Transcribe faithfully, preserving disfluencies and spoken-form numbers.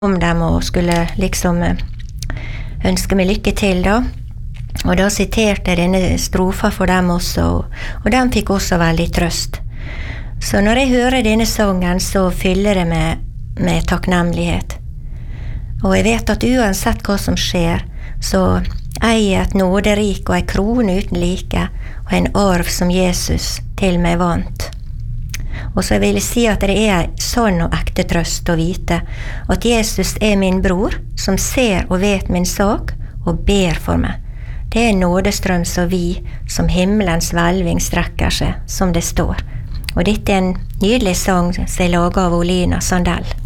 om dem og skulle liksom ønske meg lykke til da. Og da siterte jeg denne strofa for dem også, og de fikk også veldig trøst. Så når jeg hører denne sangen, så fyller det meg med takknemlighet. Og jeg vet at uansett hva som skjer, så eier jeg et nåderik og en krone uten like, og en arv som Jesus til meg vant. Og så vil jeg si at det er en sann og ekte trøst å vite at Jesus er min bror, som ser og vet min sak, og ber for meg. Det er en nådestrøm så vi, som himmelens hvelving strekker seg, som det står. Og dette er en nydelig sang som er laget av Olina Sandell.